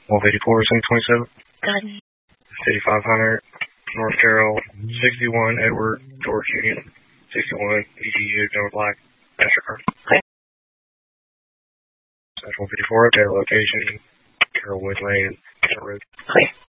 154, 727. Good. 5500, North Carroll, 61, Edward, George Union, 61, EDU, Denver Black, MasterCard. Okay. That's 154, update location, Carroll Wood Lane, Road. Okay.